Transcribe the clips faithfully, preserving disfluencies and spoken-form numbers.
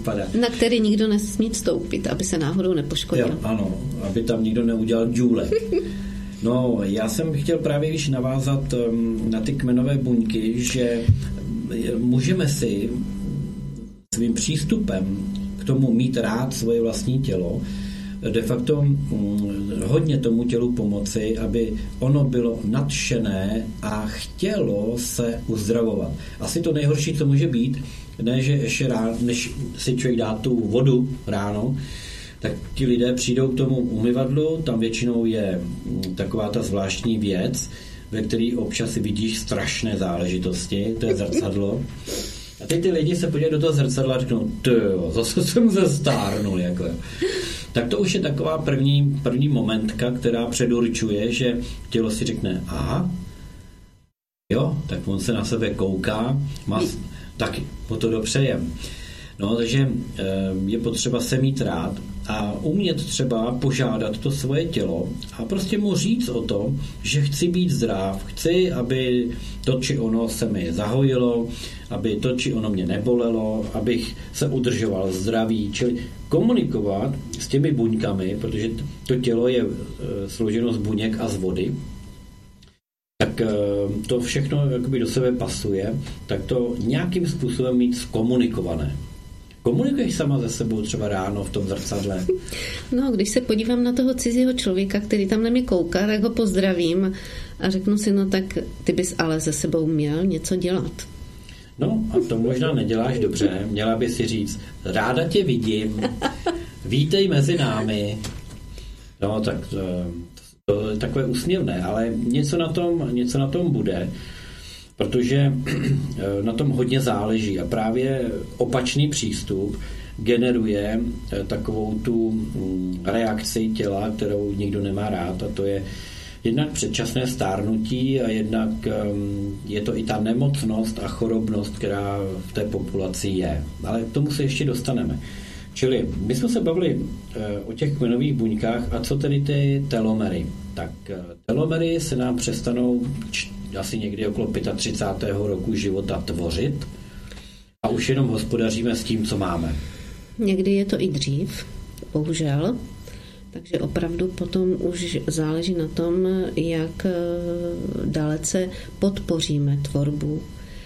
vypadá. Na který nikdo nesmí vstoupit, aby se náhodou nepoškodil. Jo, ano, aby tam nikdo neudělal džůlek. No, já jsem chtěl právě již navázat na ty kmenové buňky, že můžeme si svým přístupem k tomu mít rád svoje vlastní tělo, de facto hodně tomu tělu pomoci, aby ono bylo nadšené a chtělo se uzdravovat. Asi to nejhorší, co může být, ne, že ještě ráno, než si člověk dá tu vodu ráno, tak ti lidé přijdou k tomu umyvadlu, tam většinou je taková ta zvláštní věc, ve který občas si vidíš strašné záležitosti, to je zrcadlo. A teď ty lidi se podívají do toho zrcadla a řeknou, tyjo, zase jsem zestárnul, jako. Tak to už je taková první, první momentka, která předurčuje, že tělo si řekne, aha, jo, tak on se na sebe kouká, má, tak mu to dopřejem. No, takže je potřeba se mít rád a umět třeba požádat to svoje tělo a prostě mu říct o tom, že chci být zdrav, chci, aby to či ono se mi zahojilo, aby to či ono mě nebolelo, abych se udržoval zdravý, čili komunikovat s těmi buňkami, protože to tělo je složeno z buněk a z vody, tak to všechno jakoby do sebe pasuje, tak to nějakým způsobem mít zkomunikované. Komunikuješ sama ze sebou třeba ráno v tom zrcadle? No, když se podívám na toho cizího člověka, který tam na mě kouká, tak ho pozdravím a řeknu si, no tak ty bys ale ze sebou měl něco dělat. No a to možná neděláš dobře. Měla by si říct, ráda tě vidím, vítej mezi námi. No tak to, to je takové úsměvné, ale něco na tom, něco na tom bude, protože na tom hodně záleží a právě opačný přístup generuje takovou tu reakci těla, kterou nikdo nemá rád, a to je jednak předčasné stárnutí a jednak je to i ta nemocnost a chorobnost, která v té populaci je. Ale k tomu se ještě dostaneme. Čili my jsme se bavili o těch kmenových buňkách a co tedy ty telomery. Tak telomery se nám přestanou asi někdy okolo třicátého pátého roku života tvořit a už jenom hospodaříme s tím, co máme. Někdy je to i dřív, bohužel. Takže opravdu potom už záleží na tom, jak dalece podpoříme tvorbu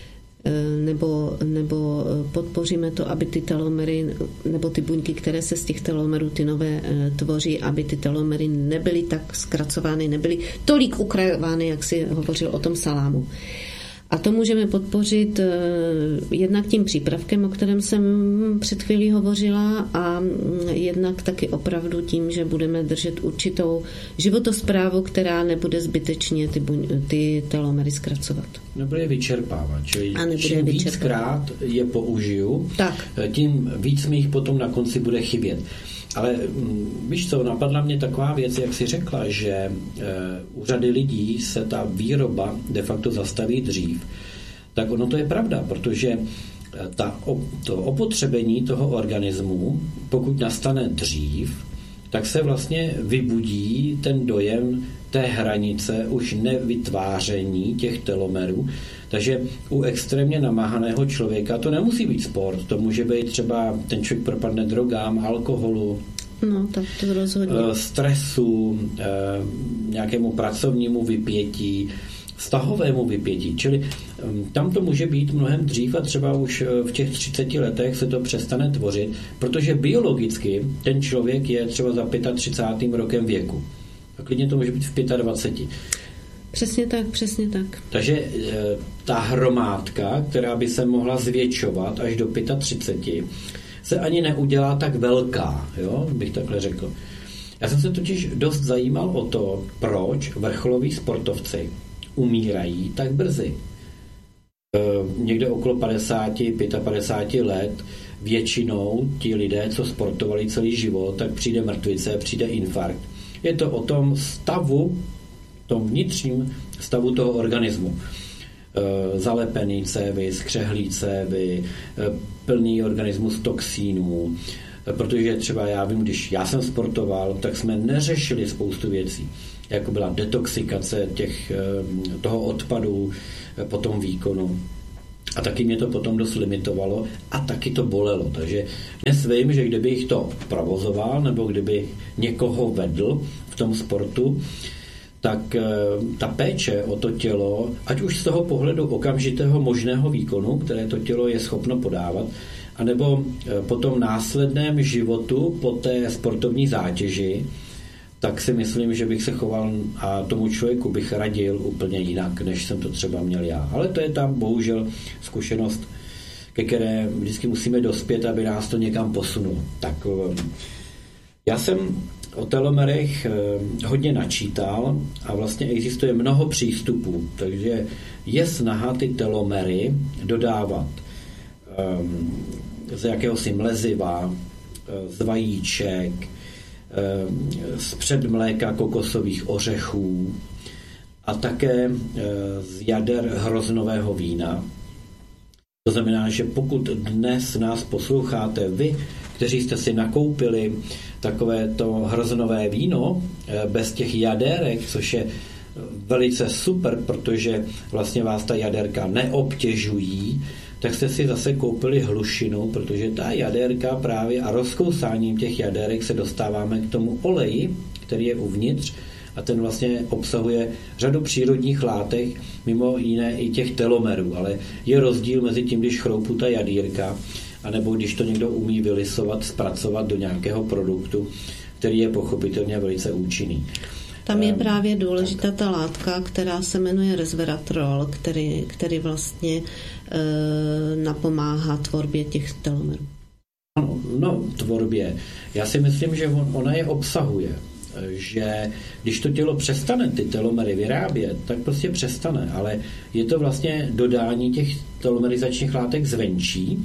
nebo, nebo podpoříme to, aby ty telomery nebo ty buňky, které se z těch telomerů ty nové tvoří, aby ty telomery nebyly tak zkracovány, nebyly tolik ukrajovány, jak si hovořil o tom salámu. A to můžeme podpořit jednak tím přípravkem, o kterém jsem před chvílí hovořila, a jednak taky opravdu tím, že budeme držet určitou životosprávu, která nebude zbytečně ty, buň, ty telomery zkracovat. Nebude vyčerpávat, čili čím víckrát je použiju, tak. tím víc mi jich potom na konci bude chybět. Ale víš co, napadla mě taková věc, jak jsi řekla, že e, u řady lidí se ta výroba de facto zastaví dřív. Tak ono to je pravda, protože ta, to opotřebení toho organismu, pokud nastane dřív, tak se vlastně vybudí ten dojem té hranice už nevytváření těch telomerů. Takže u extrémně namáhaného člověka to nemusí být sport, to může být třeba ten člověk propadne drogám, alkoholu, no, tak to rozhodně. stresu, nějakému pracovnímu vypětí, vztahovému vypětí. Čili tam to může být mnohem dřív a třeba už v těch třiceti letech se to přestane tvořit, protože biologicky ten člověk je třeba za třicátým pátým rokem věku. A klidně to může být v dvaceti pěti. Přesně tak, přesně tak. Takže ta hromádka, která by se mohla zvětšovat až do třiceti pěti, se ani neudělá tak velká, jo, bych takhle řekl. Já jsem se totiž dost zajímal o to, proč vrcholoví sportovci umírají tak brzy. E, někde okolo padesáti, padesát pět let většinou ti lidé, co sportovali celý život, tak přijde mrtvice, přijde infarkt. Je to o tom stavu, tom vnitřním stavu toho organismu. E, zalepený cévy, skřehlý cévy, e, plný organismus toxínů, e, protože třeba já vím, když já jsem sportoval, tak jsme neřešili spoustu věcí, jako byla detoxikace těch, e, toho odpadu e, po tom výkonu. A taky mě to potom dost limitovalo a taky to bolelo. Takže dnes vím, že kdybych to provozoval nebo kdyby někoho vedl v tom sportu, tak ta péče o to tělo, ať už z toho pohledu okamžitého možného výkonu, které to tělo je schopno podávat, anebo po tom následném životu, po té sportovní zátěži, tak si myslím, že bych se choval a tomu člověku bych radil úplně jinak, než jsem to třeba měl já. Ale to je tam bohužel zkušenost, ke které vždycky musíme dospět, aby nás to někam posunulo. Tak já jsem o telomerech hodně načítal a vlastně existuje mnoho přístupů, takže je snaha ty telomery dodávat z jakéhosi mleziva, z vajíček, z předmléka kokosových ořechů a také z jader hroznového vína. To znamená, že pokud dnes nás posloucháte vy, kteří jste si nakoupili takové to hroznové víno bez těch jadérek, což je velice super, protože vlastně vás ta jaderka neobtěžují, tak jste si zase koupili hlušinu, protože ta jaderka právě a rozkousáním těch jaderek se dostáváme k tomu oleji, který je uvnitř a ten vlastně obsahuje řadu přírodních látek, mimo jiné i těch telomerů, ale je rozdíl mezi tím, když chroupu ta jadírka, anebo když to někdo umí vylisovat, zpracovat do nějakého produktu, který je pochopitelně velice účinný. Tam je právě důležitá ta látka, která se jmenuje resveratrol, který, který vlastně e, napomáhá tvorbě těch telomerů. No, no, tvorbě. Já si myslím, že on, ona je obsahuje. Že když to tělo přestane ty telomery vyrábět, tak prostě přestane. Ale je to vlastně dodání těch telomerizačních látek zvenčí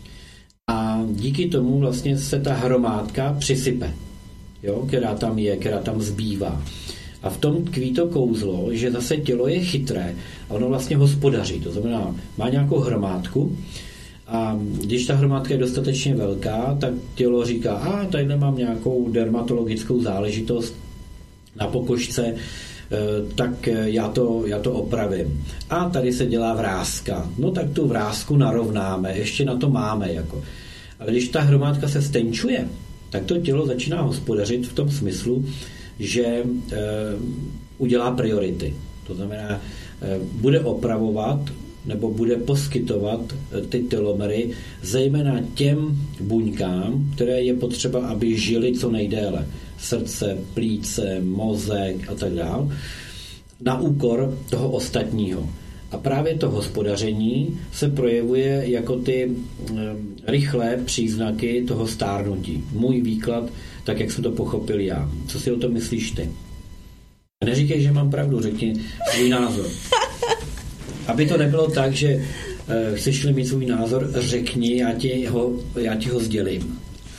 a díky tomu vlastně se ta hromádka přisype, jo, která tam je, která tam zbývá. A v tom tkví to kouzlo, že zase tělo je chytré a ono vlastně hospodaří. To znamená, má nějakou hromádku a když ta hromádka je dostatečně velká, tak tělo říká, a tady mám nějakou dermatologickou záležitost na pokožce, tak já to, já to opravím. A tady se dělá vráska. No tak tu vrásku narovnáme, ještě na to máme. Jako. Ale když ta hromádka se stenčuje, tak to tělo začíná hospodařit v tom smyslu, že e, udělá priority. To znamená, e, bude opravovat nebo bude poskytovat e, ty telomery zejména těm buňkám, které je potřeba, aby žili co nejdéle. Srdce, plíce, mozek a tak dále. Na úkor toho ostatního. A právě to hospodaření se projevuje jako ty e, rychlé příznaky toho stárnutí. Můj výklad, tak jak jsem to pochopil já. Co si o tom myslíš ty? Neříkej, že mám pravdu, řekni svůj názor. Aby to nebylo tak, že e, chceš-li mít svůj názor, řekni, já ti ho, já ti ho sdělím.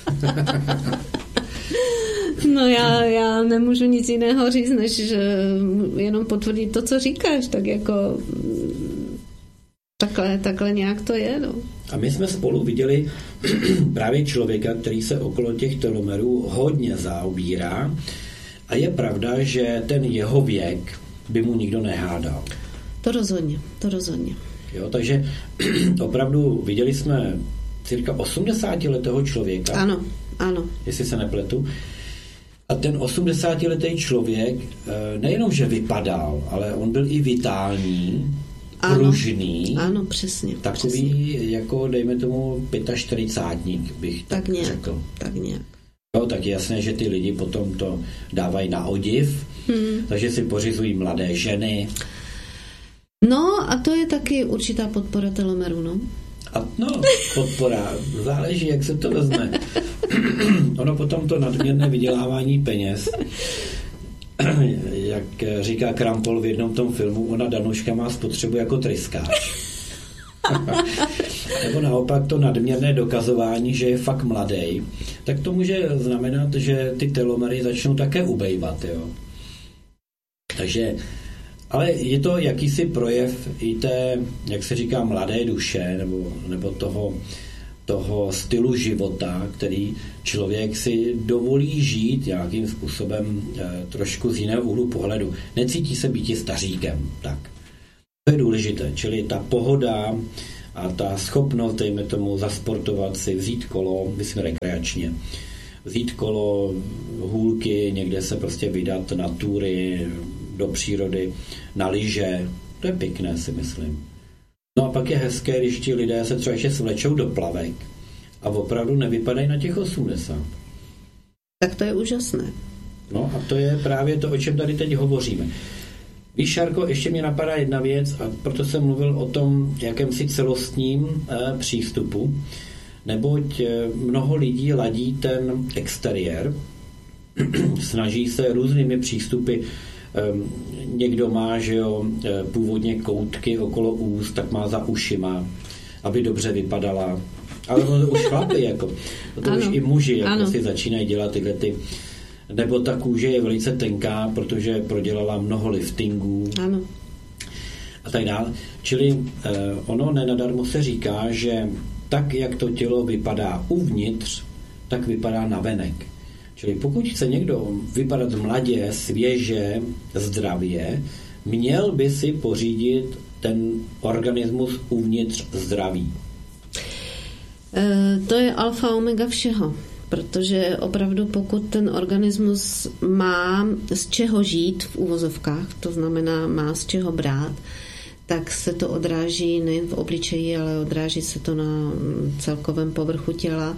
No já, já nemůžu nic jiného říct, než že jenom potvrdit to, co říkáš, tak jako takhle, takhle nějak to je, no. A my jsme spolu viděli právě člověka, který se okolo těch telomerů hodně zaobírá a je pravda, že ten jeho věk by mu nikdo nehádal. To rozhodně, to rozhodně. Jo, takže opravdu viděli jsme cirka osmdesátiletého člověka. Ano, ano. Jestli se nepletu. A ten osmdesátiletý člověk nejenom, že vypadal, ale on byl i vitální, ano, pružný. Ano, přesně. Takový, přesně. jako dejme tomu čtyřicátník bych tak, tak nějak, řekl. Tak nějak. Jo, tak je jasné, že ty lidi potom to dávají na odiv, hmm. takže si pořizují mladé ženy. No a to je taky určitá podpora telomeru, no. A no, podpora. Záleží, jak se to vezme. Ono potom to nadměrné vydělávání peněz, jak říká Krampol v jednom tom filmu, ona Danuška má spotřebu jako tryskáč. Nebo naopak to nadměrné dokazování, že je fakt mladý, tak to může znamenat, že ty telomery začnou také ubejvat. Jo? Takže, ale je to jakýsi projev i té, jak se říká, mladé duše, nebo, nebo toho, toho stylu života, který člověk si dovolí žít nějakým způsobem e, trošku z jiného úhlu pohledu. Necítí se býti staříkem. Tak. To je důležité. Čili ta pohoda, A ta schopnost, dejme tomu, zasportovat si, vzít kolo, myslím rekreačně, vzít kolo, hůlky, někde se prostě vydat na túry, do přírody, na lyže, to je pěkné, si myslím. No a pak je hezké, když ti lidé se třeba ještě svlečou do plavek a opravdu nevypadají na těch osmdesát. Tak to je úžasné. No a to je právě to, o čem tady teď hovoříme. Víš, Šárko, ještě mě napadá jedna věc a proto jsem mluvil o tom jakémsi celostním eh, přístupu, neboť eh, mnoho lidí ladí ten exteriér, snaží se různými přístupy. Eh, někdo má, že jo, eh, původně koutky okolo úst, tak má za ušima, aby dobře vypadala. Ale to už chlapi, jako. To už i muži jako si začínají dělat tyhle ty. Nebo ta kůže je velice tenká, protože prodělala mnoho liftingů. Ano. A tak dále. Čili eh, ono nenadarmo se říká, že tak, jak to tělo vypadá uvnitř, tak vypadá navenek. Čili pokud chce někdo vypadat mladě, svěže, zdravě, měl by si pořídit ten organismus uvnitř zdravý. E, to je alfa omega všeho. Protože opravdu pokud ten organismus má z čeho žít v uvozovkách, to znamená má z čeho brát, tak se to odráží nejen v obličeji, ale odráží se to na celkovém povrchu těla.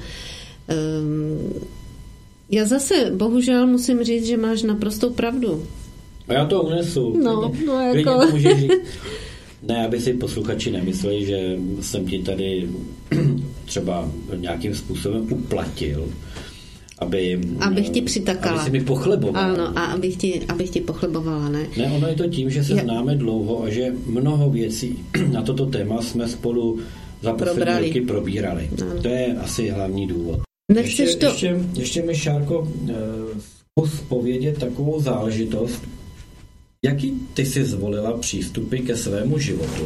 Já zase bohužel musím říct, že máš naprostou pravdu. A já to unesu. No, no jako... to můžeš říct. Ne, aby si posluchači nemysleli, že jsem ti tady třeba nějakým způsobem uplatil, aby... Abych ti přitakala. Aby si mi pochlebovala. Ano, a abych ti, abych ti pochlebovala, ne? Ne, ono je to tím, že se Je... známe dlouho a že mnoho věcí na toto téma jsme spolu za poslední roky probírali. Ano. To je asi hlavní důvod. Nechceš ještě, to... Ještě, ještě mi, Šárko, zkus povědět takovou záležitost. Jaký ty jsi zvolila přístupy ke svému životu,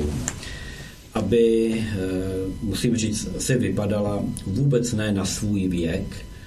aby, musím říct, si vypadala vůbec ne na svůj věk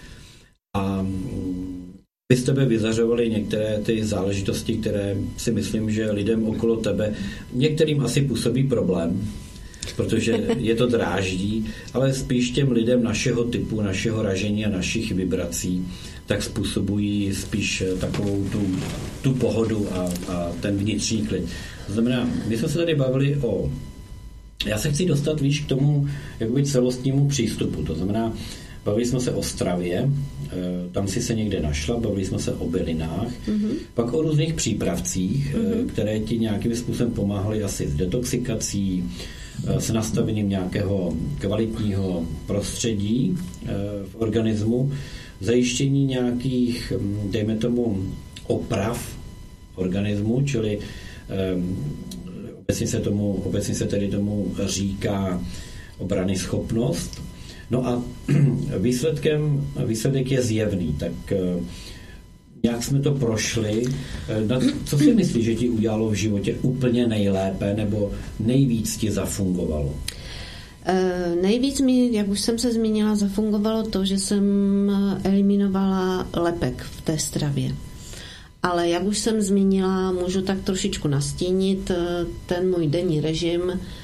a by z tebe vyzařovaly některé ty záležitosti, které si myslím, že lidem okolo tebe, některým asi působí problém, protože je to dráždí, ale spíš těm lidem našeho typu, našeho ražení a našich vibrací, tak způsobují spíš takovou tu, tu pohodu a, a ten vnitřní klid. To znamená, my jsme se tady bavili o... Já se chci dostat, víš, k tomu jakoby celostnímu přístupu. To znamená, bavili jsme se o stravě, tam si se někde našla, bavili jsme se o bylinách, mm-hmm. pak o různých přípravcích, mm-hmm. které ti nějakým způsobem pomáhaly asi s detoxikací, s nastavením nějakého kvalitního prostředí v organismu, zajištění nějakých, dejme tomu, oprav organismu, čili um, obecně se tomu, obecně se tedy tomu říká obrany schopnost. No a výsledkem, výsledek je zjevný, tak uh, nějak jsme to prošli. Na, co si myslíš, že ti udělalo v životě úplně nejlépe nebo nejvíc ti zafungovalo? E, nejvíc mi, jak už jsem se zmínila, zafungovalo to, že jsem eliminovala lepek v té stravě. Ale jak už jsem zmínila, můžu tak trošičku nastínit ten můj denní režim.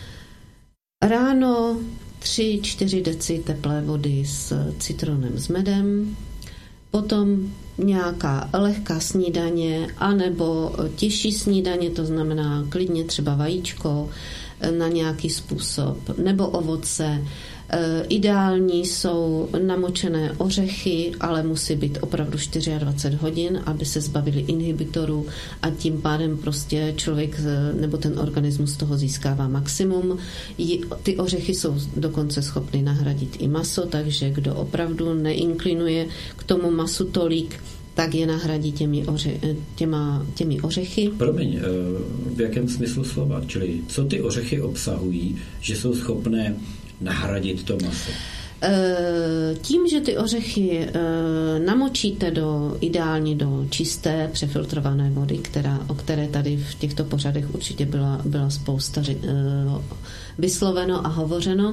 Ráno tři čtyři deci teplé vody s citronem s medem, potom nějaká lehká snídaně, anebo těžší snídaně, to znamená klidně třeba vajíčko na nějaký způsob, nebo ovoce. Ideální jsou namočené ořechy, ale musí být opravdu dvacet čtyři hodin, aby se zbavili inhibitorů a tím pádem prostě člověk nebo ten organismus z toho získává maximum. Ty ořechy jsou dokonce schopny nahradit i maso, takže kdo opravdu neinklinuje k tomu masu tolik, tak je nahradí těmi, oře, těma, těmi ořechy. Promiň, v jakém smyslu slova? Čili co ty ořechy obsahují, že jsou schopné nahradit to maso? Tím, že ty ořechy namočíte do, ideálně do čisté, přefiltrované vody, která, o které tady v těchto pořadech určitě byla, byla spousta vysloveno a hovořeno.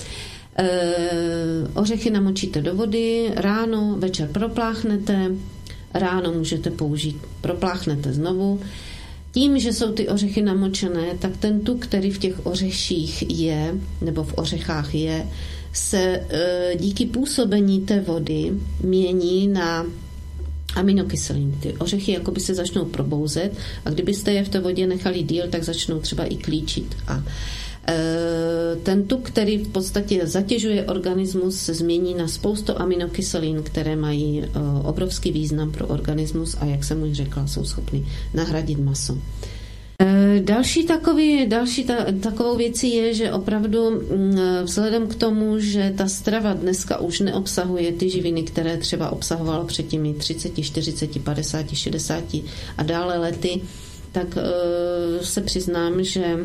Ořechy namočíte do vody, ráno, večer propláchnete, ráno můžete použít, propláchnete znovu. tím, že jsou ty ořechy namočené, tak ten tuk, který v těch ořeších je, nebo v ořechách je, se e, díky působení té vody mění na aminokyseliny. Ty ořechy jakoby se začnou probouzet a kdybyste je v té vodě nechali díl, tak začnou třeba i klíčit. A e, ten tuk, který v podstatě zatěžuje organismus, se změní na spoustu aminokyselin, které mají e, obrovský význam pro organismus a jak jsem už řekla, jsou schopny nahradit maso. Další, takový, další ta, takovou věcí je, že opravdu vzhledem k tomu, že ta strava dneska už neobsahuje ty živiny, které třeba obsahovala před těmi třicet, čtyřicet, padesát, šedesát a dále lety, tak se přiznám, že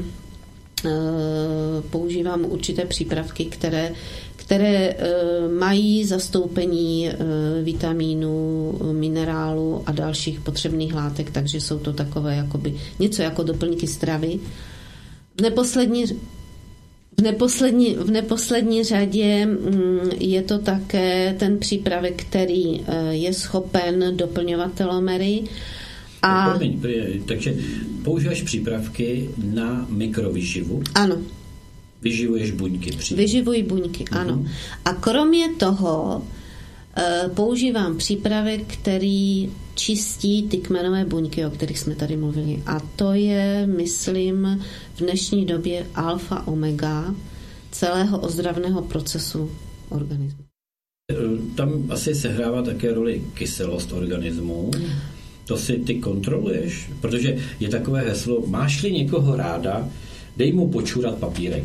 používám určité přípravky, které které mají zastoupení vitamínů, minerálu a dalších potřebných látek, takže jsou to takové jakoby něco jako doplňky stravy. V neposlední, v neposlední, v neposlední řadě je to také ten přípravek, který je schopen doplňovat telomery. A... Promiň, takže používáš přípravky na mikrovyživu? Ano. Vyživuješ buňky. Přímo. Vyživuji buňky, uh-huh. ano. A kromě toho e, používám přípravek, který čistí ty kmenové buňky, o kterých jsme tady mluvili. A to je, myslím, v dnešní době alfa omega celého ozdravného procesu organismu. Tam asi sehrává také roli kyselost organismu. To si ty kontroluješ? Protože je takové heslo, máš-li někoho ráda, dej mu počůrat papírek.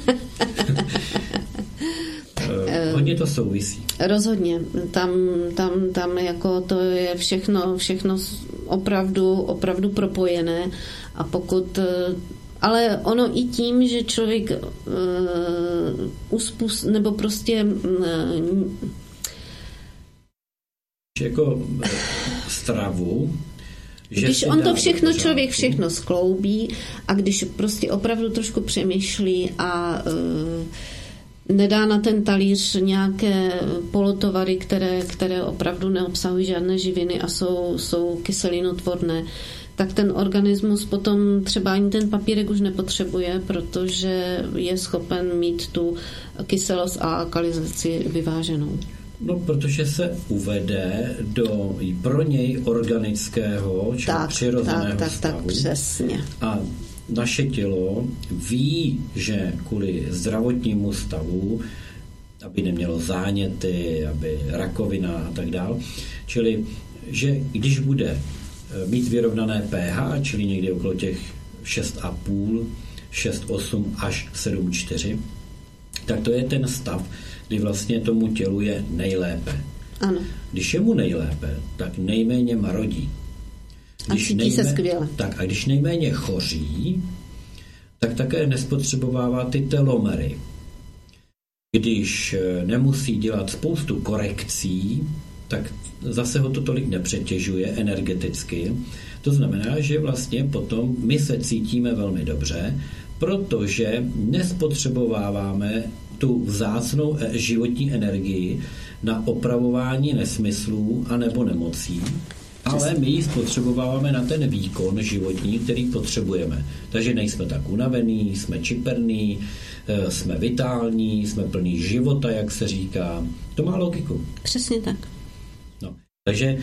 Hodně to souvisí. Rozhodně. Tam, tam, tam jako to je všechno, všechno opravdu, opravdu propojené a pokud ale ono i tím, že člověk uh, uspůs, nebo prostě uh, jako stravu, když on to všechno, člověk všechno skloubí a když prostě opravdu trošku přemýšlí a uh, nedá na ten talíř nějaké polotovary, které, které opravdu neobsahují žádné živiny a jsou, jsou kyselinotvorné, tak ten organismus potom třeba ani ten papírek už nepotřebuje, protože je schopen mít tu kyselost a alkalizaci vyváženou. No, protože se uvede do pro něj organického, či tak, přirozeného tak, stavu. Tak, přesně. A naše tělo ví, že kvůli zdravotnímu stavu, aby nemělo záněty, aby rakovina a tak dál, čili, že když bude mít vyrovnané pH, čili někdy okolo těch šest celá pět, šest osm až sedm čtyři, tak to je ten stav, kdy vlastně tomu tělu je nejlépe. Ano. Když je mu nejlépe, tak nejméně marodí. Když a cítí nejmé, se skvěle. Tak a když nejméně choří, tak také nespotřebovává ty telomery. Když nemusí dělat spoustu korekcí, tak zase ho to tolik nepřetěžuje energeticky. To znamená, že vlastně potom my se cítíme velmi dobře, protože nespotřebováváme tu vzácnou životní energii na opravování nesmyslů a nebo nemocí, ale my ji spotřebováváme na ten výkon životní, který potřebujeme. Takže nejsme tak unavený, jsme čiperný, jsme vitální, jsme plný života, jak se říká. To má logiku. Přesně tak. No, takže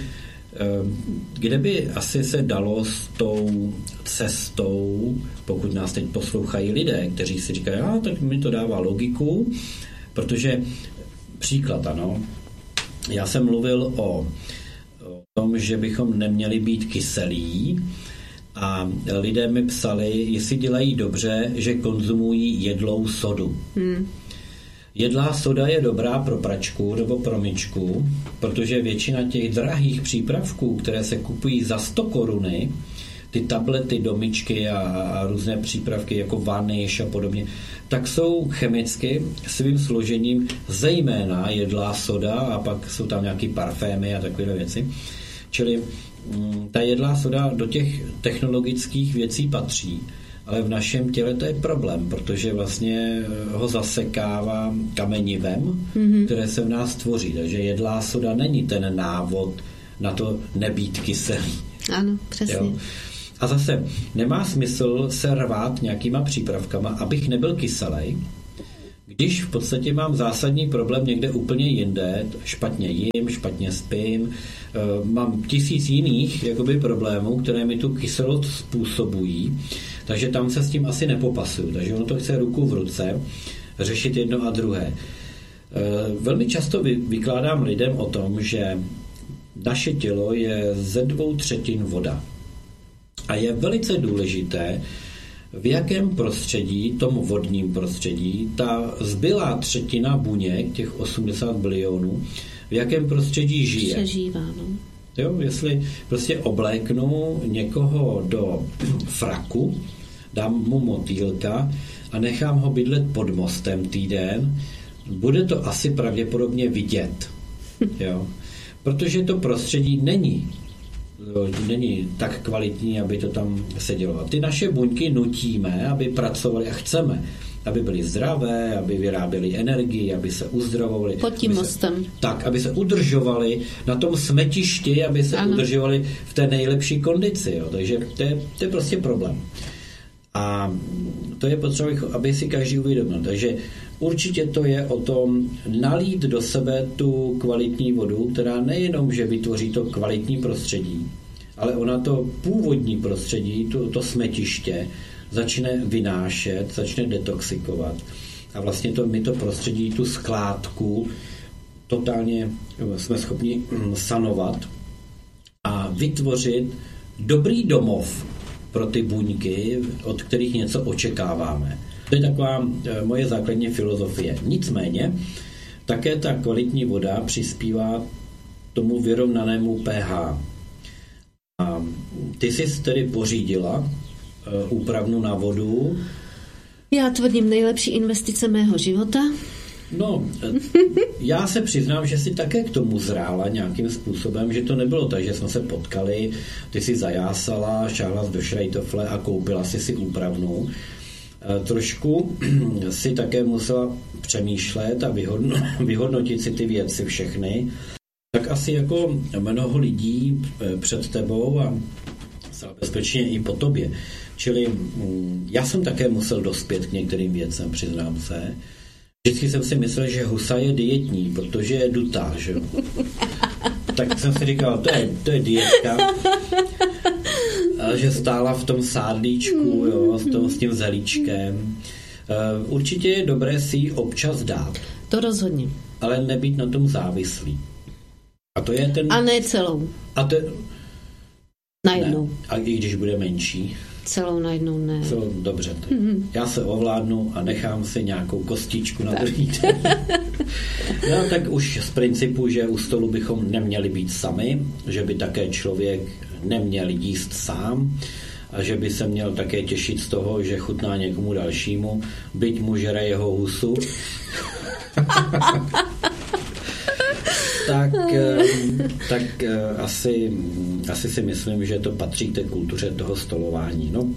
kde by asi se dalo s tou cestou, pokud nás teď poslouchají lidé, kteří si říkají, a tak mi to dává logiku, protože příklad, ano, já jsem mluvil o, o tom, že bychom neměli být kyselí a lidé mi psali, jestli dělají dobře, že konzumují jedlou sodu. Hmm. Jedlá soda je dobrá pro pračku nebo pro myčku, protože většina těch drahých přípravků, které se kupují za sto koruny, ty tablety do myčky a, a různé přípravky jako vaniš a podobně, tak jsou chemicky svým složením zejména jedlá soda a pak jsou tam nějaký parfémy a takové věci. Čili m, ta jedlá soda do těch technologických věcí patří. Ale v našem těle to je problém, protože vlastně ho zasekává kamenivem, mm-hmm. které se v nás tvoří. Takže jedlá soda není ten návod na to nebýt kyselý. Ano, přesně. Jo? A zase nemá smysl se rvát nějakýma přípravkama, abych nebyl kyselej, když v podstatě mám zásadní problém někde úplně jinde, špatně jím, špatně spím, mám tisíc jiných jakoby problémů, které mi tu kyselost způsobují, takže tam se s tím asi nepopasuju. Takže ono to chce ruku v ruce řešit jedno a druhé. Velmi často vykládám lidem o tom, že naše tělo je ze dvou třetin voda. A je velice důležité, v jakém prostředí, tomu vodním prostředí, ta zbylá třetina buněk, těch osmdesát bilionů, v jakém prostředí žije. Přežívá, no. Jo, jestli prostě obléknu někoho do fraku, dám mu motýlka a nechám ho bydlet pod mostem týden, bude to asi pravděpodobně vidět. Jo. Protože to prostředí není není tak kvalitní, aby to tam sedělo. A ty naše buňky nutíme, aby pracovali a chceme, aby byly zdravé, aby vyráběly energii, aby se uzdravovaly. Pod tím mostem. Se, tak, aby se udržovali na tom smetišti, aby se ano. udržovali v té nejlepší kondici. Jo. Takže to je, to je prostě problém. A to je potřeba, aby si každý uvědomil. Takže určitě to je o tom nalít do sebe tu kvalitní vodu, která nejenom, že vytvoří to kvalitní prostředí, ale ona to původní prostředí, to, to smetiště, začne vynášet, začne detoxikovat. A vlastně to, my to prostředí, tu skládku, totálně jsme schopni sanovat a vytvořit dobrý domov pro ty buňky, od kterých něco očekáváme. To je taková moje základní filozofie. Nicméně, také ta kvalitní voda přispívá tomu vyrovnanému pH. A ty jsi tedy pořídila úpravnu na vodu. Já tvrdím nejlepší investice mého života. No, já se přiznám, že si také k tomu zrála nějakým způsobem, že to nebylo tak, že jsme se potkali, ty si zajásala, šáhla do šrejtofle a koupila si si úpravnu. Trošku si také musela přemýšlet a vyhodno, vyhodnotit si ty věci všechny. Tak asi jako mnoho lidí před tebou a bezpečně i po tobě. Čili já jsem také musel dospět k některým věcem, přiznám se. Vždycky jsem si myslel, že husa je dietní, protože je dutá, že jo. Tak jsem si říkal, to je, to je dietka. A že stála v tom sádlíčku, jo, s, tom, s tím zelíčkem. Určitě je dobré si ji občas dát. To rozhodně. Ale nebýt na tom závislý. A to je ten... A ne celou. A to... Najednou. Ne. A i když bude menší. Celou najednou ne. Celou, dobře. Mm-hmm. Já se ovládnu a nechám si nějakou kostičku na druhý den. No, tak už z principu, že u stolu bychom neměli být sami, že by také člověk neměl jíst sám a že by se měl také těšit z toho, že chutná někomu dalšímu, byť mu žere jeho husu. tak, tak asi, asi si myslím, že to patří k té kultuře toho stolování. No,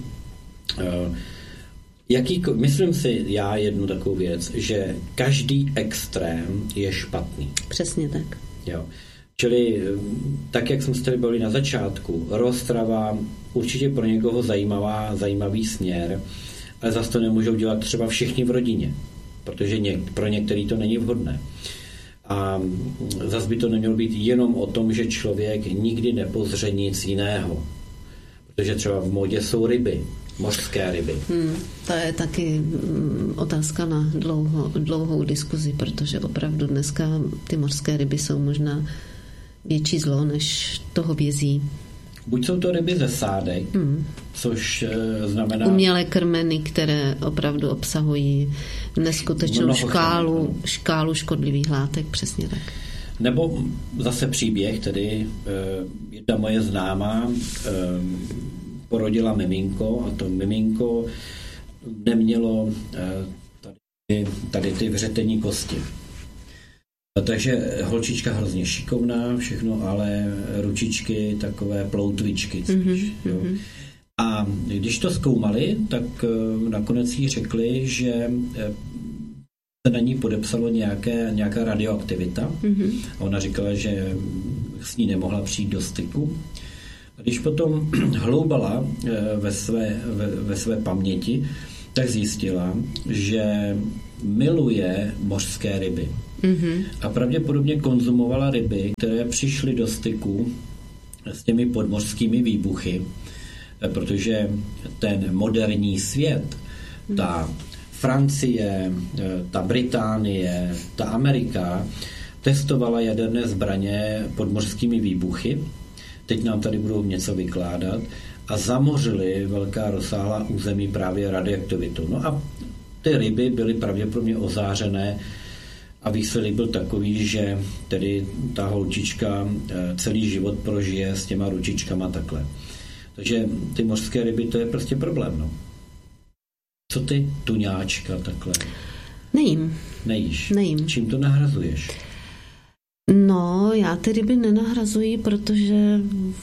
jaký, myslím si já jednu takovou věc, že každý extrém je špatný. Přesně tak. Jo. Čili tak, jak jsme se tady bavili na začátku, roztrava určitě pro někoho zajímavá, zajímavý směr, ale zase to nemůžou dělat třeba všichni v rodině, protože něk, pro některý to není vhodné. A zase by to nemělo být jenom o tom, že člověk nikdy nepozře nic jiného. Protože třeba v módě jsou ryby, mořské ryby. Hmm, to je taky mm, otázka na dlouho, dlouhou diskuzi, protože opravdu dneska ty mořské ryby jsou možná větší zlo než to hovězí. Buď jsou to ryby ze sádek, hmm. což e, znamená... umělé krmeny, které opravdu obsahují neskutečnou škálu, škálu škodlivých látek, přesně tak. Nebo zase příběh, tedy e, jedna moje známá e, porodila miminko a to miminko nemělo e, tady, tady ty vřetenní kosti. Takže holčička hrozně šikovná, všechno, ale ručičky takové ploutvičky. Mm-hmm. Jo. A když to zkoumali, tak nakonec jí řekli, že se na ní podepsalo nějaké, nějaká radioaktivita. Mm-hmm. A ona říkala, že s ní nemohla přijít do styku. Když potom hloubala ve své, ve, ve své paměti, tak zjistila, že miluje mořské ryby. Mm-hmm. A pravděpodobně konzumovala ryby, které přišly do styku s těmi podmořskými výbuchy, protože ten moderní svět, mm-hmm. ta Francie, ta Británie, ta Amerika testovala jaderné zbraně podmořskými výbuchy. Teď nám tady budou něco vykládat a zamořili velká rozsáhlá území právě radioaktivitou. No a ty ryby byly pravděpodobně ozářené a výsledek byl takový, že tedy ta holčička celý život prožije s těma ručičkama takhle. Takže ty mořské ryby, to je prostě problém, no. Co ty, tuňáčka, takhle? Nejím. Nejíš? Nejím. Čím to nahrazuješ? No, já ty ryby nenahrazuji, protože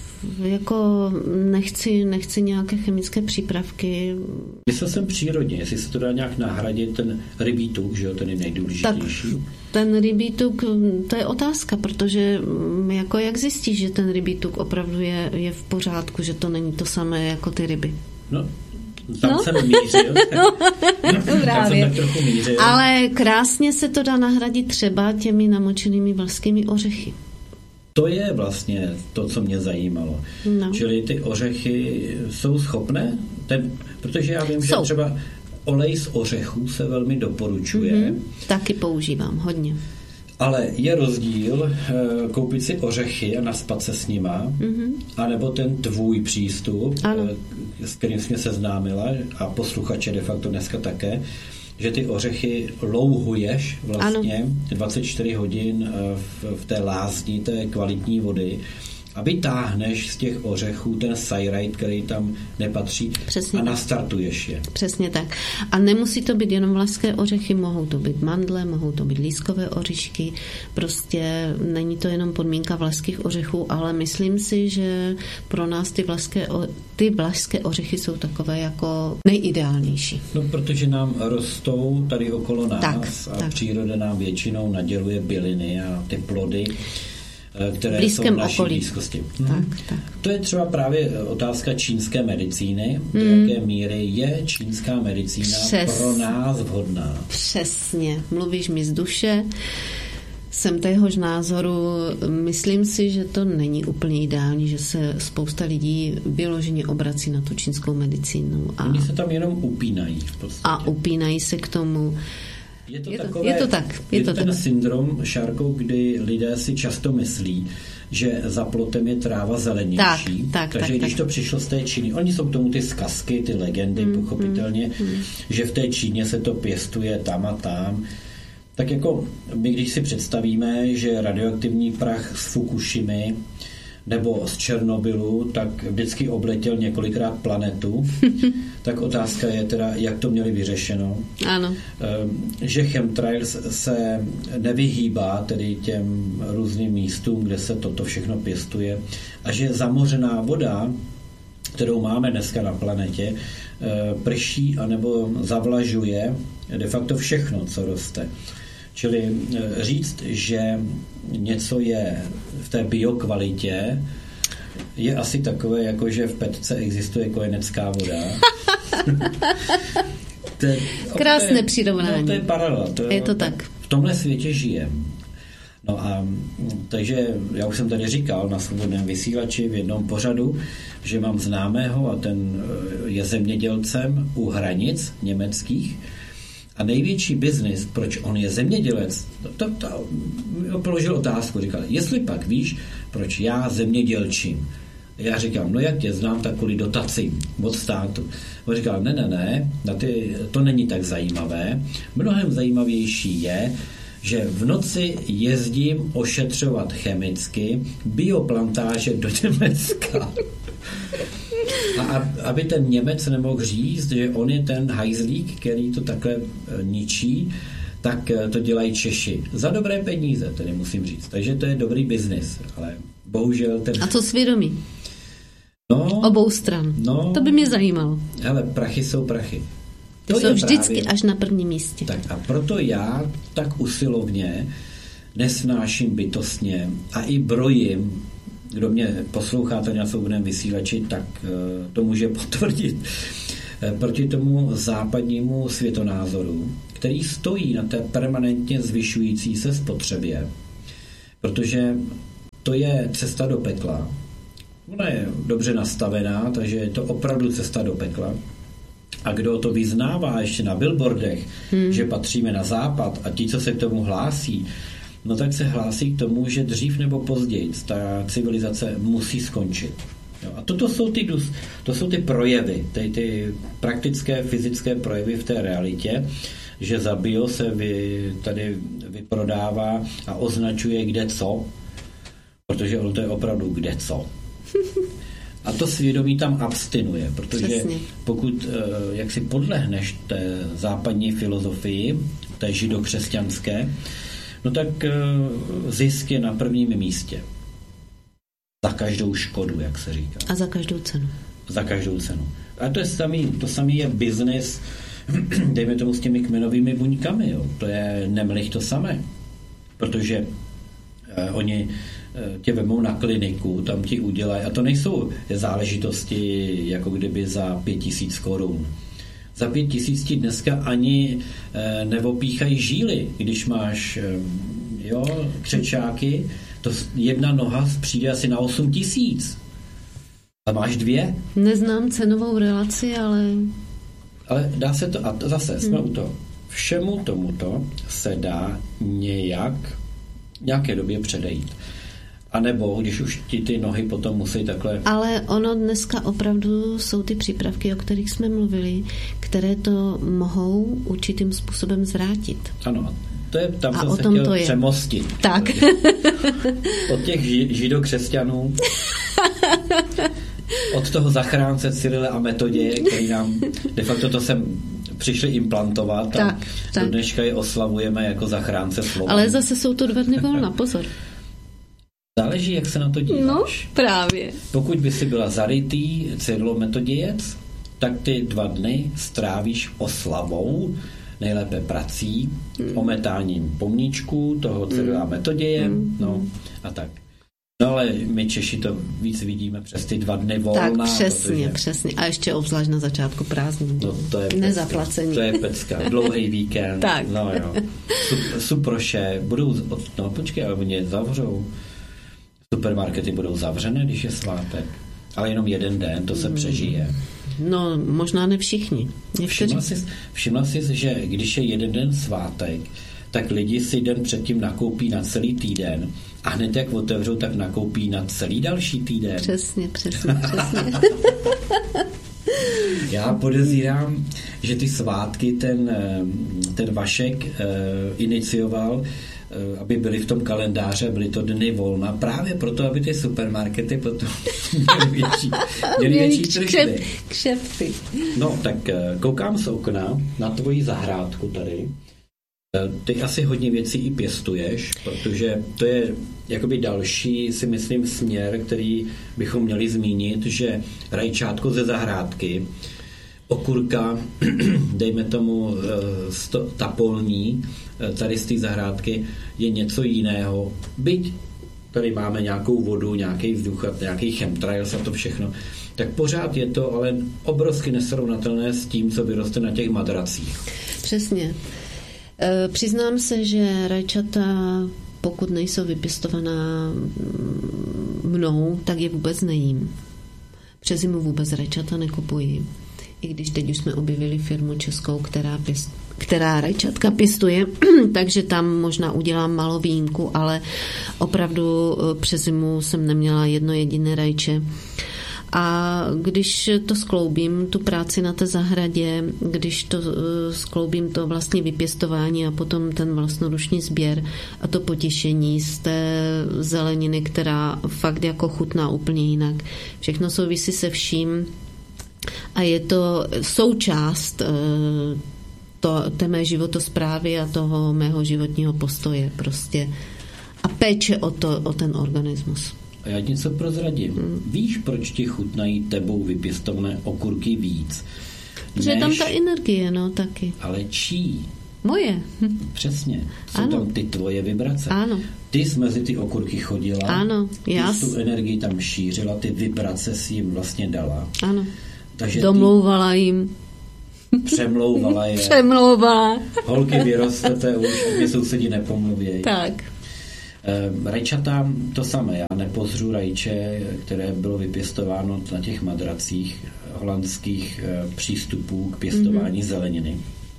jako nechci, nechci nějaké chemické přípravky. Myslel jsem přírodně, jestli se to dá nějak nahradit, ten rybí tuk, že jo, ten je nejdůležitější. Tak ten rybí tuk, to je otázka, protože jako jak zjistíš, že ten rybí tuk opravdu je, je v pořádku, že to není to samé jako ty ryby? No, tam no. jsem mířil. No, právě. Tam jsem tak trochu mířil. Ale krásně se to dá nahradit třeba těmi namočenými vlašskými ořechy. To je vlastně to, co mě zajímalo. No. Čili ty ořechy jsou schopné? Ten, protože já vím, jsou. Že třeba olej z ořechů se velmi doporučuje. Mm-hmm. Taky používám, hodně. Ale je rozdíl koupit si ořechy a naspat se s nima, mm-hmm. anebo ten tvůj přístup, ano. s kterým jsi mě seznámila a posluchače de facto dneska také, že ty ořechy louhuješ vlastně ano. dvacet čtyři hodin v, v té lázni té kvalitní vody a vytáhneš z těch ořechů ten sajrajt, který tam nepatří. Přesně a nastartuješ je. Přesně tak. A nemusí to být jenom vlašské ořechy, mohou to být mandle, mohou to být lískové oříšky. Prostě není to jenom podmínka vlašských ořechů, ale myslím si, že pro nás ty vlašské, ty vlašské ořechy jsou takové jako nejideálnější. No, protože nám rostou tady okolo nás tak, a tak. příroda nám většinou naděluje byliny a ty plody, které blízkém jsou v naší okolí. blízkosti. Tak, hmm. tak. To je třeba právě otázka čínské medicíny. Do hmm. jaké míry je čínská medicína Přes... pro nás vhodná? Přesně. Mluvíš mi z duše. Jsem téhož názoru. Myslím si, že to není úplně ideální, že se spousta lidí vyloženě obrací na tu čínskou medicínu. A... Oni se tam jenom upínají v podstatě. A upínají se k tomu. Je to, je, takové, to, je to tak. Je, je to to ten tak. syndrom, Šárko, kdy lidé si často myslí, že za plotem je tráva zelenější. Tak, tak, Takže tak, když tak. to přišlo z té Číny, oni jsou k tomu ty zkazky, ty legendy, mm, pochopitelně, mm, mm. že v té Číně se to pěstuje tam a tam. Tak jako my, když si představíme, že radioaktivní prach z Fukušimy nebo z Černobylu, tak vždycky obletěl několikrát planetu. Tak otázka je teda, jak to měli vyřešeno. Ano. Že chemtrails se nevyhýbá tedy těm různým místům, kde se toto všechno pěstuje a že zamořená voda, kterou máme dneska na planetě, prší anebo zavlažuje de facto všechno, co roste. Čili říct, že něco je v té biokvalitě, je asi takové, jako že v petce existuje kojenecká voda. to je, Krásné to je, přirovnání. No, to je paralela. To je to tak. V tomhle světě žijeme. No a takže já už jsem tady říkal na Svobodném vysílači v jednom pořadu, že mám známého a ten je zemědělcem u hranic německých. A největší biznis, proč on je zemědělec, to, to, to položil otázku, říkal, jestli pak víš, proč já zemědělčím. Já říkám, no jak tě znám, tak kvůli dotacím od státu. On říkal, ne, ne, ne, na ty, to není tak zajímavé. Mnohem zajímavější je, že v noci jezdím ošetřovat chemicky bioplantáže do Německa. A aby ten Němec nemohl říct, že on je ten hajzlík, který to takhle ničí, tak to dělají Češi. Za dobré peníze, tedy musím říct. Takže to je dobrý biznis, ale bohužel ten... A co svědomí? No, obou stran. No, to by mě zajímalo. Hele, prachy jsou prachy. To, to jsou vždycky právě až na prvním místě. Tak a proto já tak usilovně nesnáším bytostně a i brojím kdo mě posloucháte na svobodném vysílači, tak to může potvrdit. Proti tomu západnímu světonázoru, který stojí na té permanentně zvyšující se spotřebě, protože to je cesta do pekla. Ona je dobře nastavená, takže je to opravdu cesta do pekla. A kdo to vyznává ještě na billboardech, hmm. že patříme na západ a ti, co se k tomu hlásí, no tak se hlásí k tomu, že dřív nebo později ta civilizace musí skončit. Jo, a toto jsou ty, to jsou ty projevy, ty, ty praktické fyzické projevy v té realitě, že za bio se vy, tady vyprodává a označuje kde co, protože ono to je opravdu kde co. A to svědomí tam abstinuje, protože Přesně. pokud jak si podlehneš té západní filozofii, té židokřesťanské, no tak zisk je na prvním místě. Za každou škodu, jak se říká. A za každou cenu. Za každou cenu. A to je samý, to samý je biznis, dejme tomu s těmi kmenovými buňkami. Jo. To je nemlich to samé. Protože eh, oni eh, tě vemou na kliniku, tam ti udělají, a to nejsou záležitosti jako kdyby za pět tisíc korun. Za pět tisíc ti dneska ani eh, nevopíchají žíly, když máš eh, jo, křečáky, to jedna noha přijde asi na osm tisíc. A máš dvě? Neznám cenovou relaci, ale... Ale dá se to, a zase jsme hmm. u toho. Všemu tomuto se dá nějak, nějaké době předejít. A nebo, když už ti ty nohy potom musí takhle... Ale ono dneska opravdu jsou ty přípravky, o kterých jsme mluvili, které to mohou určitým způsobem zvrátit. Ano, to je, tam a jsem o se tom chtěl to je. přemostit. Tak. Od těch ži, židokřesťanů, od toho zachránce Cyrila a Metoděje, který nám de facto to sem přišli implantovat a tak, tak. do dneška je oslavujeme jako zachránce slova. Ale zase jsou to dva dny volna, pozor. Záleží, jak se na to díváš. No, právě. Pokud by si byla zarytý Cyrilo-Metodějec, tak ty dva dny strávíš oslavou, nejlépe prací, hmm. ometáním pomníčků toho Cyrila hmm. Metoděje, hmm. no a tak. No ale my Češi to víc vidíme přes ty dva dny volna. Tak přesně, protože... přesně. A ještě obzvlášť na začátku prázdnin. No, to je nezaplacení. To je pecka. Dlouhý víkend. Tak. No jo. Suproše. Budou, no počkej, ale oni zavřou. Supermarkety budou zavřené, když je svátek. Ale jenom jeden den, to se přežije. No, možná ne všichni. Všimla jsi, všimla jsi, že když je jeden den svátek, tak lidi si den předtím nakoupí na celý týden a hned jak otevřou, tak nakoupí na celý další týden. Přesně, přesně, přesně. Já podezírám, že ty svátky ten, ten Vašek uh, inicioval, uh, aby byly v tom kalendáře, byly to dny volna, právě proto, aby ty supermarkety potom měly větší, měly větší tržby. Kšefty. No, tak uh, koukám z okna na tvoji zahrádku tady. Ty asi hodně věcí i pěstuješ, protože to je jakoby další, si myslím, směr, který bychom měli zmínit, že rajčátko ze zahrádky, okurka, dejme tomu ta polní, tady z té zahrádky, je něco jiného. Byť tady máme nějakou vodu, nějaký vzduch, nějaký chemtrails a to všechno, tak pořád je to ale obrovsky nesrovnatelné s tím, co vyroste na těch madracích. Přesně. Přiznám se, že rajčata, pokud nejsou vypěstovaná mnou, tak je vůbec nejím. Přes zimu vůbec rajčata nekupuji. I když teď už jsme objevili firmu českou, která, pěst, která rajčatka pěstuje, takže tam možná udělám malou výjimku, ale opravdu přes zimu jsem neměla jedno jediné rajče. A když to skloubím, tu práci na té zahradě, když to skloubím to vlastně vypěstování a potom ten vlastnoruční sběr a to potěšení z té zeleniny, která fakt jako chutná úplně jinak. Všechno souvisí se vším a je to součást to, té mé životosprávy a toho mého životního postoje prostě. A péče o, to, o ten organismus. A já něco prozradím. Hmm. Víš, proč ti chutnají tebou vypěstované okurky víc? Protože je tam ta energie, no, taky. Ale čí? Moje. Přesně. Jsou ano. tam ty tvoje vibrace. Ano. Ty jsi mezi ty okurky chodila. Ano. Já ty jsi tu energii tam šířila, ty vibrace si jim vlastně dala. Ano. Takže domlouvala jim. Přemlouvala je. Přemlouvala. Holky vyrostete, už mě sousedi nepomluvějí. Tak. Rajčata to samé. Já nepozřu rajče, které bylo vypěstováno na těch madracích holandských přístupů k pěstování mm-hmm. zeleniny.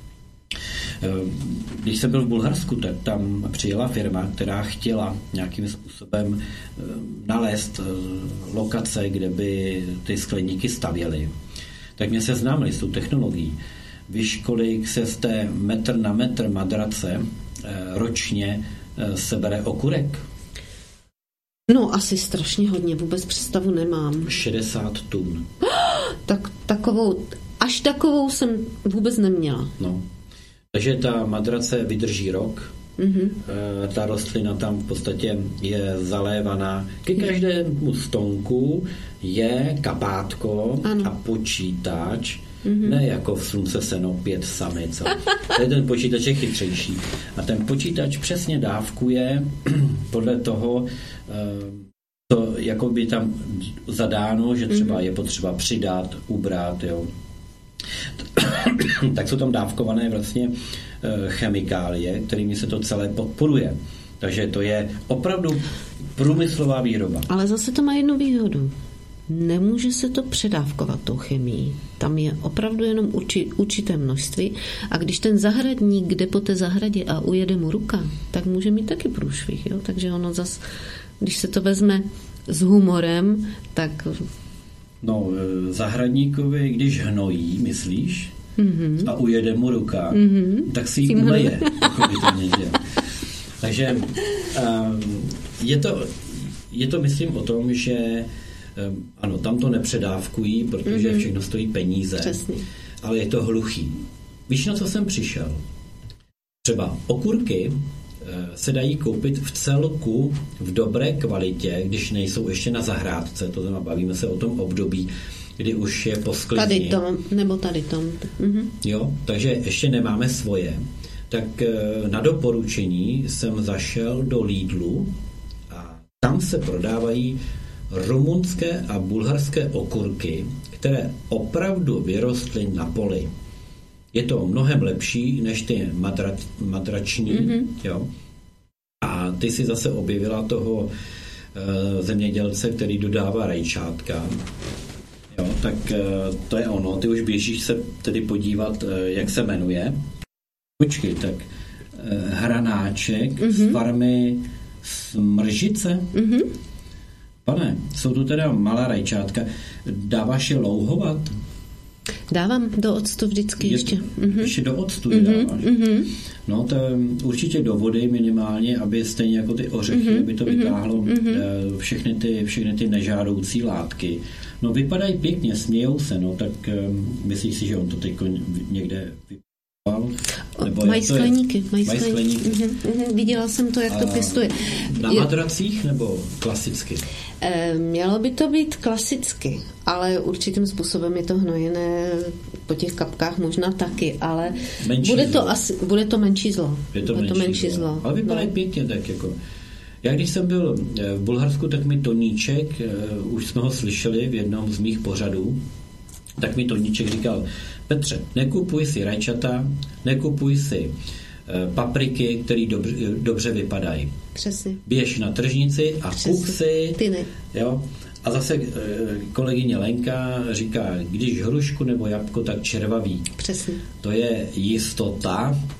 Když jsem byl v Bulharsku, tak tam přijela firma, která chtěla nějakým způsobem nalézt lokace, kde by ty skleníky stavěly. Tak mě seznámili s tou technologií. Víš, kolik se z té metr na metr madrace ročně sebere okurek? No, asi strašně hodně, vůbec představu nemám. šedesát tun. Tak takovou, až takovou jsem vůbec neměla. No. Takže ta madrace vydrží rok, mm-hmm. ta rostlina tam v podstatě je zalévaná. Ke každému stonku je kapátko ano. a počítač, mm-hmm. ne jako v Slunce seno pět samic. Ten počítač je chytřejší. A ten počítač přesně dávkuje podle toho, to jako by tam zadáno, že třeba mm-hmm. je potřeba přidat, ubrat, jo. Tak jsou tam dávkované vlastně chemikálie, kterými se to celé podporuje. Takže to je opravdu průmyslová výroba. Ale zase to má jednu výhodu. Nemůže se to předávkovat tou chemií. Tam je opravdu jenom urči, určité množství a když ten zahradník jde po té zahradě a ujede mu ruka, tak může mít taky průšvih. Jo? Takže ono zas, když se to vezme s humorem, tak... No, zahradníkovi, když hnojí, myslíš, mm-hmm. a ujede mu ruka, mm-hmm. tak si ji uleje. Takže um, je to, je to, myslím, o tom, že um, ano, tam to nepředávkují, protože mm-hmm. všechno stojí peníze, přesně. Ale je to hluchý. Víš, na co jsem přišel? Třeba okurky se dají koupit v celku v dobré kvalitě, když nejsou ještě na zahrádce, to znamená, bavíme se o tom období, kdy už je po sklizni. Tady tom, nebo tady tom. Mhm. Jo, takže ještě nemáme svoje. Tak na doporučení jsem zašel do Lidlu a tam se prodávají rumunské a bulharské okurky, které opravdu vyrostly na poli. Je to mnohem lepší než ty madra, madrační, mm-hmm. jo. A ty si zase objevila toho uh, zemědělce, který dodává rajčátka. Jo, tak uh, to je ono. Ty už běžíš se tedy podívat, uh, jak se jmenuje. Počkej, tak uh, hranáček mm-hmm. z farmy Smržice. Mm-hmm. Pane, jsou tu teda malá rajčátka. Dáváš je louhovat? Dávám do octu vždycky je, ještě. Mm-hmm. Ještě do octu je mm-hmm. dáváš. Mm-hmm. No to určitě do vody minimálně, aby stejně jako ty ořechy, mm-hmm. aby to vytáhlo mm-hmm. všechny, ty, všechny ty nežádoucí látky. No vypadají pěkně, smějou se, no tak um, myslíš si, že on to teď někde vypal? Nebo mají skleníky. Mají skleníky. Mm-hmm. Mm-hmm. Viděla jsem to, jak A to pěstuje. Na madracích nebo klasicky? Mělo by to být klasicky, ale určitým způsobem je to hnojené po těch kapkách možná taky, ale bude to, asi, bude to menší zlo. Je to, bude menší, to menší zlo. zlo. Ale vypadají no. pěkně tak jako. Já když jsem byl v Bulharsku, tak mi Toníček, už jsme ho slyšeli v jednom z mých pořadů, tak mi Toníček říkal: Petře, nekupuj si rajčata, nekupuj si papriky, které dobře, dobře vypadají. Přesně. Běž na tržnici a Přesně. kup si. Ty ne. Jo. A zase kolegyně Lenka říká, když hrušku nebo jabko, tak červavý. Přesně. To je jistota,